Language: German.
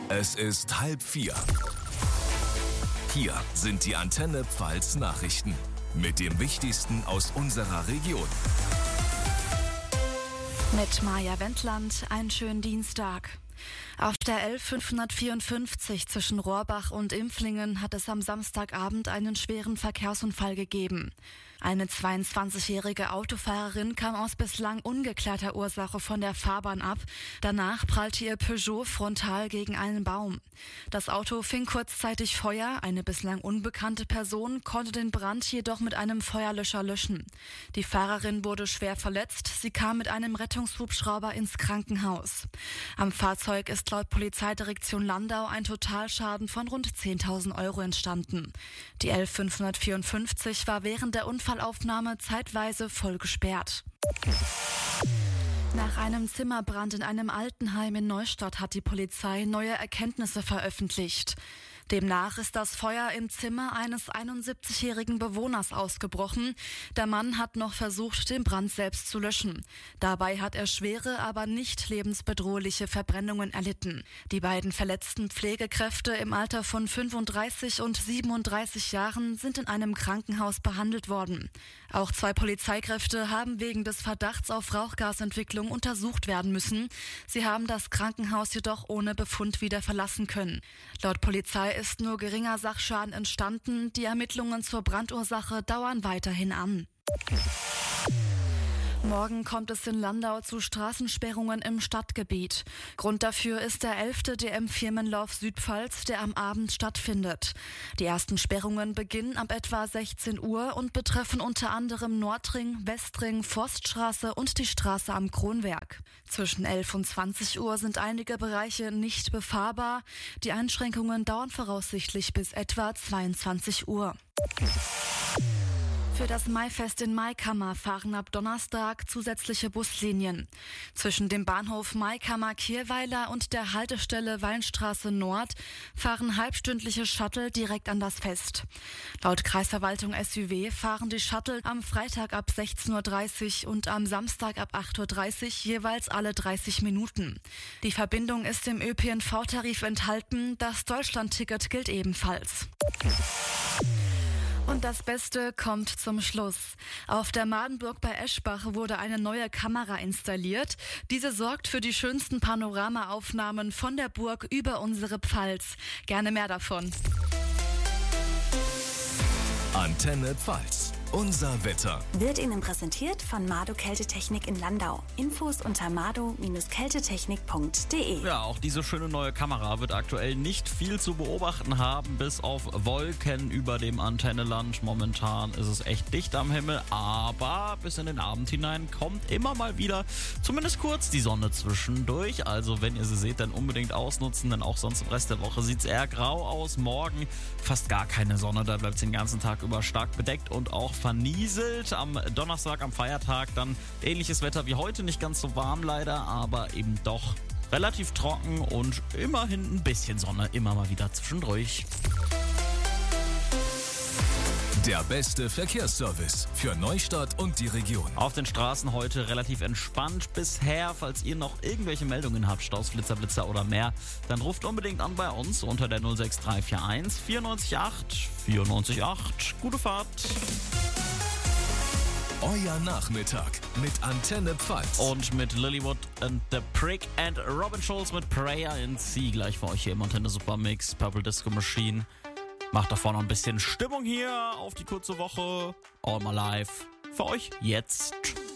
Es ist 3:30. Hier sind die Antenne Pfalz Nachrichten mit dem Wichtigsten aus unserer Region. Mit Maja Wendland, einen schönen Dienstag. Auf der L554 zwischen Rohrbach und Impflingen hat es am Samstagabend einen schweren Verkehrsunfall gegeben. Eine 22-jährige Autofahrerin kam aus bislang ungeklärter Ursache von der Fahrbahn ab. Danach prallte ihr Peugeot frontal gegen einen Baum. Das Auto fing kurzzeitig Feuer. Eine bislang unbekannte Person konnte den Brand jedoch mit einem Feuerlöscher löschen. Die Fahrerin wurde schwer verletzt. Sie kam mit einem Rettungshubschrauber ins Krankenhaus. Am Fahrzeug ist laut Polizeidirektion Landau ein Totalschaden von rund 10.000 € entstanden. Die L554 war während der Unfallaufnahme zeitweise voll gesperrt. Nach einem Zimmerbrand in einem Altenheim in Neustadt hat die Polizei neue Erkenntnisse veröffentlicht. Demnach ist das Feuer im Zimmer eines 71-jährigen Bewohners ausgebrochen. Der Mann hat noch versucht, den Brand selbst zu löschen. Dabei hat er schwere, aber nicht lebensbedrohliche Verbrennungen erlitten. Die beiden verletzten Pflegekräfte im Alter von 35 und 37 Jahren sind in einem Krankenhaus behandelt worden. Auch 2 Polizeikräfte haben wegen des Verdachts auf Rauchgasentwicklung untersucht werden müssen. Sie haben das Krankenhaus jedoch ohne Befund wieder verlassen können. Laut Polizei ist nur geringer Sachschaden entstanden. Die Ermittlungen zur Brandursache dauern weiterhin an. Morgen kommt es in Landau zu Straßensperrungen im Stadtgebiet. Grund dafür ist der 11. DM-Firmenlauf Südpfalz, der am Abend stattfindet. Die ersten Sperrungen beginnen ab etwa 16 Uhr und betreffen unter anderem Nordring, Westring, Forststraße und die Straße am Kronwerk. Zwischen 11 und 20 Uhr sind einige Bereiche nicht befahrbar. Die Einschränkungen dauern voraussichtlich bis etwa 22 Uhr. Für das Maifest in Maikammer fahren ab Donnerstag zusätzliche Buslinien. Zwischen dem Bahnhof Maikammer-Kirweiler und der Haltestelle Weinstraße Nord fahren halbstündliche Shuttle direkt an das Fest. Laut Kreisverwaltung SÜW fahren die Shuttle am Freitag ab 16:30 Uhr und am Samstag ab 8:30 Uhr jeweils alle 30 Minuten. Die Verbindung ist im ÖPNV-Tarif enthalten, das Deutschland-Ticket gilt ebenfalls. Und das Beste kommt zum Schluss. Auf der Madenburg bei Eschbach wurde eine neue Kamera installiert. Diese sorgt für die schönsten Panoramaaufnahmen von der Burg über unsere Pfalz. Gerne mehr davon. Antenne Pfalz. Unser Wetter wird Ihnen präsentiert von Mado Kältetechnik in Landau. Infos unter mado-kältetechnik.de. Ja, auch diese schöne neue Kamera wird aktuell nicht viel zu beobachten haben, bis auf Wolken über dem Antenneland. Momentan ist es echt dicht am Himmel, aber bis in den Abend hinein kommt immer mal wieder, zumindest kurz, die Sonne zwischendurch. Also wenn ihr sie seht, dann unbedingt ausnutzen, denn auch sonst im Rest der Woche sieht es eher grau aus. Morgen fast gar keine Sonne, da bleibt es den ganzen Tag über stark bedeckt und auch vernieselt. Am Donnerstag, am Feiertag, dann ähnliches Wetter wie heute, nicht ganz so warm leider, aber eben doch relativ trocken und immerhin ein bisschen Sonne, immer mal wieder zwischendurch. Der beste Verkehrsservice für Neustadt und die Region. Auf den Straßen heute relativ entspannt bisher. Falls ihr noch irgendwelche Meldungen habt, Staus, Blitzer oder mehr, dann ruft unbedingt an bei uns unter der 06341 94 94 8. Gute Fahrt! Euer Nachmittag mit Antenne Pfalz. Und mit Lilywood and the Prick and Robin Schulz mit Prayer in C. Gleich für euch hier im Antenne Supermix, Purple Disco Machine. Macht davor noch ein bisschen Stimmung hier auf die kurze Woche. All My Life. Für euch jetzt.